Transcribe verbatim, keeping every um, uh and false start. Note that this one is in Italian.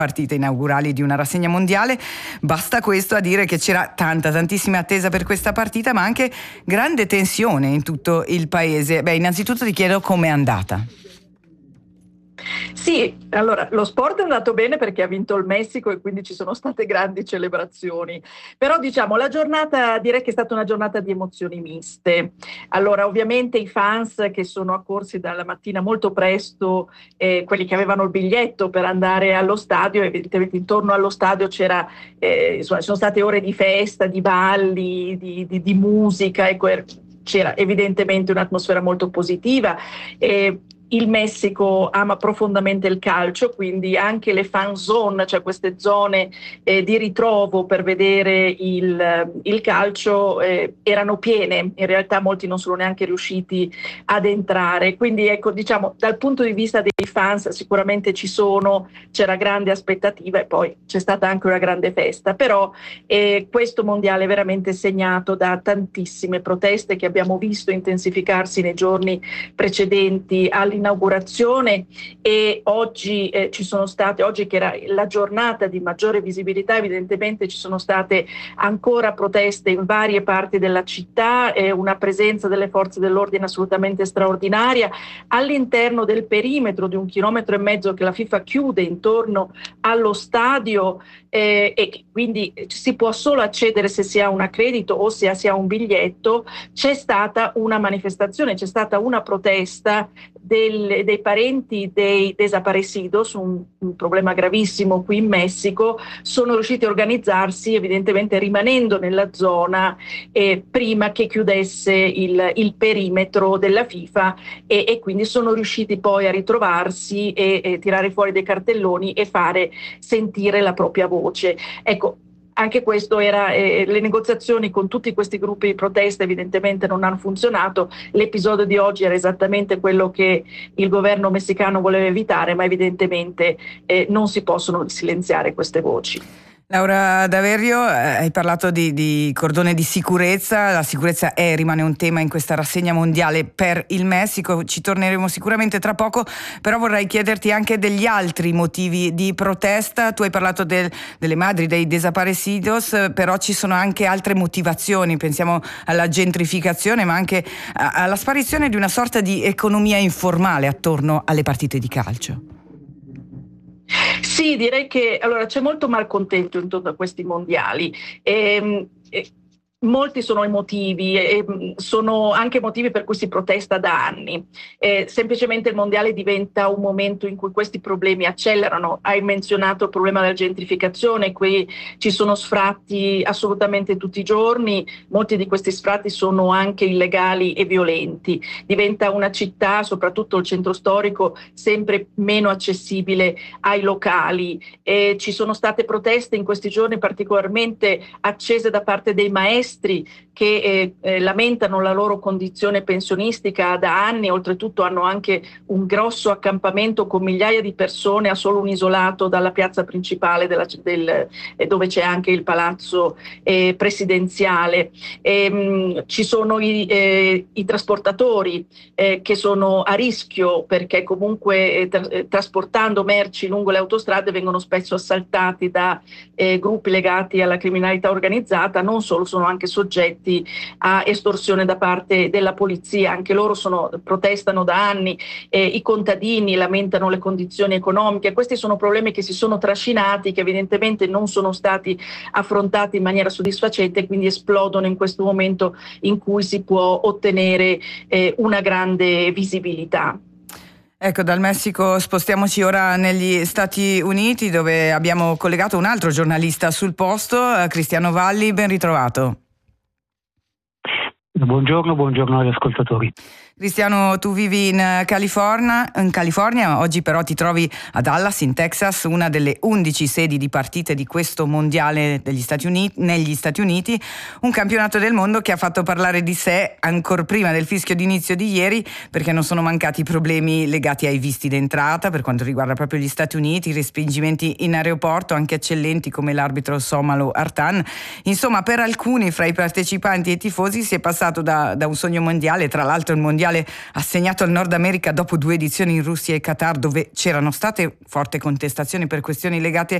partite inaugurali di una rassegna mondiale. Basta questo a dire che c'era tanta, tantissima attesa per questa partita, ma anche grande tensione in tutto il paese. Beh, innanzitutto ti chiedo com'è andata. Sì, allora lo sport è andato bene perché ha vinto il Messico e quindi ci sono state grandi celebrazioni, però diciamo la giornata, direi che è stata una giornata di emozioni miste. Allora ovviamente i fans che sono accorsi dalla mattina molto presto, eh, quelli che avevano il biglietto per andare allo stadio, evidentemente intorno allo stadio c'era, eh, insomma, ci sono state ore di festa, di balli, di, di, di musica, ecco, c'era evidentemente un'atmosfera molto positiva. Eh, Il Messico ama profondamente il calcio, quindi anche le fan zone, cioè queste zone eh, di ritrovo per vedere il, il calcio, eh, erano piene. In realtà molti non sono neanche riusciti ad entrare. Quindi ecco, diciamo, dal punto di vista dei fans sicuramente ci sono, c'era grande aspettativa e poi c'è stata anche una grande festa. Però eh, questo mondiale è veramente segnato da tantissime proteste che abbiamo visto intensificarsi nei giorni precedenti all'inaugurazione inaugurazione e oggi eh, ci sono state, oggi che era la giornata di maggiore visibilità, evidentemente ci sono state ancora proteste in varie parti della città, eh, una presenza delle forze dell'ordine assolutamente straordinaria all'interno del perimetro di un chilometro e mezzo che la FIFA chiude intorno allo stadio, eh, e quindi si può solo accedere se si ha un accredito o se si ha un biglietto. C'è stata una manifestazione, c'è stata una protesta del, dei parenti dei desaparecidos, un, un problema gravissimo qui in Messico. Sono riusciti a organizzarsi evidentemente rimanendo nella zona eh, prima che chiudesse il, il perimetro della FIFA e, e quindi sono riusciti poi a ritrovarsi e, e tirare fuori dei cartelloni e fare sentire la propria voce. Ecco, anche questo era, eh, le negoziazioni con tutti questi gruppi di protesta evidentemente non hanno funzionato. L'episodio di oggi era esattamente quello che il governo messicano voleva evitare, ma evidentemente eh, non si possono silenziare queste voci. Laura Daverio, eh, hai parlato di, di cordone di sicurezza. La sicurezza è e rimane un tema in questa rassegna mondiale per il Messico, ci torneremo sicuramente tra poco, però vorrei chiederti anche degli altri motivi di protesta. Tu hai parlato del, delle madri dei desaparecidos, però ci sono anche altre motivazioni, pensiamo alla gentrificazione ma anche a, alla sparizione di una sorta di economia informale attorno alle partite di calcio. Sì, direi che allora c'è molto malcontento intorno a questi mondiali. E, e, molti sono i motivi, e sono anche motivi per cui si protesta da anni. Eh, semplicemente il mondiale diventa un momento in cui questi problemi accelerano. Hai menzionato il problema della gentrificazione, qui ci sono sfratti assolutamente tutti i giorni, molti di questi sfratti sono anche illegali e violenti. Diventa una città, soprattutto il centro storico, sempre meno accessibile ai locali. Eh, ci sono state proteste in questi giorni particolarmente accese da parte dei maestri che eh, eh, lamentano la loro condizione pensionistica da anni. Oltretutto hanno anche un grosso accampamento con migliaia di persone a solo un isolato dalla piazza principale della, del, eh, dove c'è anche il palazzo eh, presidenziale. E, mh, ci sono i, eh, i trasportatori eh, che sono a rischio perché comunque eh, tra, eh, trasportando merci lungo le autostrade vengono spesso assaltati da eh, gruppi legati alla criminalità organizzata. Non solo, sono anche soggetti a estorsione da parte della polizia, anche loro sono, protestano da anni, eh, i contadini lamentano le condizioni economiche. Questi sono problemi che si sono trascinati, che evidentemente non sono stati affrontati in maniera soddisfacente e quindi esplodono in questo momento in cui si può ottenere eh, una grande visibilità. Ecco, dal Messico spostiamoci ora negli Stati Uniti, dove abbiamo collegato un altro giornalista sul posto, Cristiano Valli. Ben ritrovato. Buongiorno, buongiorno agli ascoltatori. Cristiano, tu vivi in California, in California, oggi però ti trovi a Dallas, in Texas, una delle undici sedi di partite di questo mondiale degli Stati Uniti, negli Stati Uniti, un campionato del mondo che ha fatto parlare di sé ancor prima del fischio d'inizio di ieri, perché non sono mancati problemi legati ai visti d'entrata per quanto riguarda proprio gli Stati Uniti, respingimenti in aeroporto anche eccellenti come l'arbitro somalo Artan. Insomma, per alcuni fra i partecipanti e i tifosi si è passato da, da un sogno mondiale, tra l'altro il mondiale mondiale assegnato al Nord America dopo due edizioni in Russia e Qatar, dove c'erano state forti contestazioni per questioni legate